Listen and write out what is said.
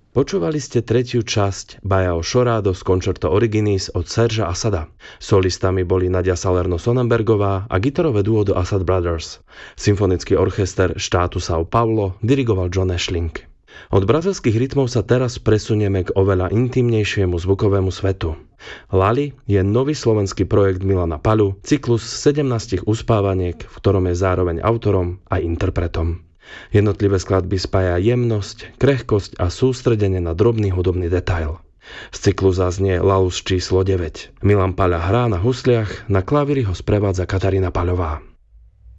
Počúvali ste tretiu časť Bajao Šorádo z Concerto Originis od Sergea Assada. Solistami boli Nadia Salerno-Sonnenbergová a gitarové duo The Assad Brothers. Symfonický orchester štátu São Paulo dirigoval John Ashling. Od brazilských rytmov sa teraz presunieme k oveľa intimnejšiemu zvukovému svetu. Lali je nový slovenský projekt Milana Paľu, cyklus 17 uspávaniek, v ktorom je zároveň autorom a interpretom. Jednotlivé skladby spája jemnosť, krehkosť a sústredenie na drobný hudobný detail. Z cyklu zaznie Lalus číslo 9. Milan Paľa hrá na husliach, na klavíri ho sprevádza Katarína Paľová.